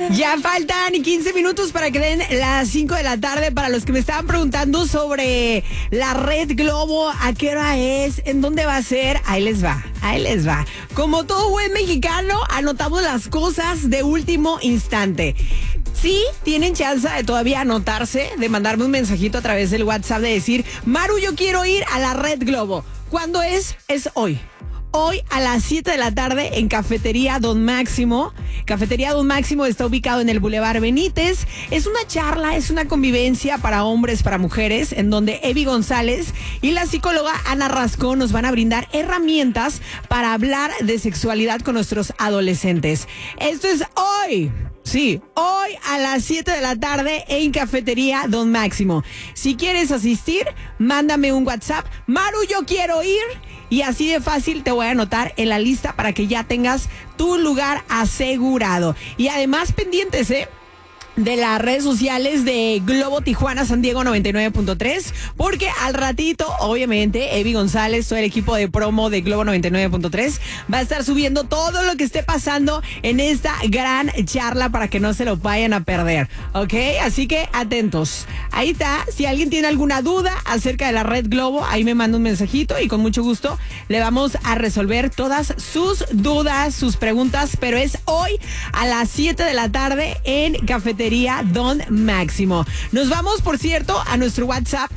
Ya faltan 15 minutos para que den las 5 de la tarde. Para los que me estaban preguntando sobre la Red Globo, a qué hora es, en dónde va a ser, ahí les va. Como todo buen mexicano, anotamos las cosas de último instante. Sí, tienen chance de todavía anotarse, de mandarme un mensajito a través del WhatsApp de decir, Maru, yo quiero ir a la Red Globo. ¿Cuándo es? Es hoy. Hoy a las 7 de la tarde en Cafetería Don Máximo. Cafetería Don Máximo está ubicado en el Boulevard Benítez. Es una charla, es una convivencia para hombres, para mujeres, en donde Evi González y la psicóloga Ana Rascón nos van a brindar herramientas para hablar de sexualidad con nuestros adolescentes. Esto es hoy. Sí, hoy a las 7 de la tarde en Cafetería Don Máximo. Si quieres asistir, mándame un WhatsApp. Maru, yo quiero ir. Y así de fácil te voy a anotar en la lista para que ya tengas tu lugar asegurado. Y además pendientes, de las redes sociales de Globo Tijuana San Diego 99.3, porque al ratito, obviamente, Evi González, todo el equipo de promo de Globo 99.3, va a estar subiendo todo lo que esté pasando en esta gran charla para que no se lo vayan a perder, ¿ok? Así que atentos. Ahí está, si alguien tiene alguna duda acerca de la Red Globo, ahí me manda un mensajito y con mucho gusto le vamos a resolver todas sus dudas, sus preguntas, pero es hoy a las 7 de la tarde en Cafetería Don Máximo. Nos vamos, por cierto, a nuestro WhatsApp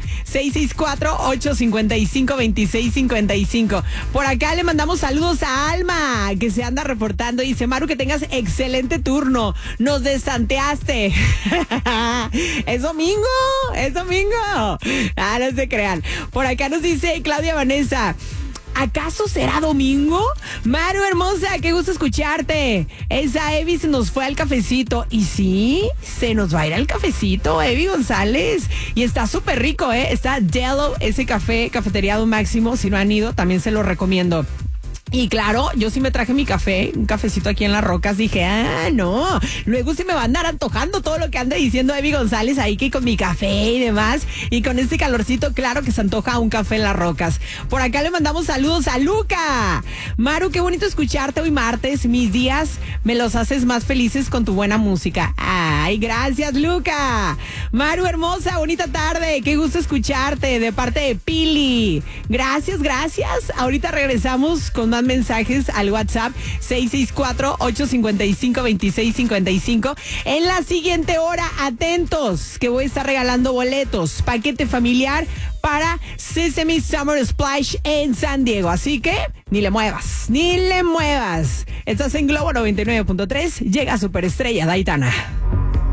664-855-2655. Por acá le mandamos saludos a Alma, que se anda reportando. Dice, Maru, que tengas excelente turno. Nos desanteaste. Es domingo. Ah, no se crean. Por acá nos dice Claudia Vanessa, ¿acaso será domingo? Maru hermosa, qué gusto escucharte. Esa Evi se nos fue al cafecito. Y sí, se nos va a ir al cafecito, Evi González. Y está súper rico, Está Jello, ese café, Cafetería Don Máximo. Si no han ido, también se lo recomiendo. Y claro, yo sí me traje mi café, un cafecito aquí en Las Rocas. Dije, no, luego sí me va a andar antojando todo lo que anda diciendo Evi González ahí, que con mi café y demás. Y con este calorcito, claro que se antoja un café en Las Rocas. Por acá le mandamos saludos a Luca. Maru, qué bonito escucharte hoy martes. Mis días me los haces más felices con tu buena música. Ay, gracias, Luca. Maru hermosa, bonita tarde. Qué gusto escucharte de parte de Pili. Gracias. Ahorita regresamos con más mensajes al WhatsApp 664-855-2655. En la siguiente hora, atentos, que voy a estar regalando boletos, paquete familiar para Sesame Summer Splash en San Diego. Así que ni le muevas. Estás en Globo 99.3. Llega Superestrella Daitana.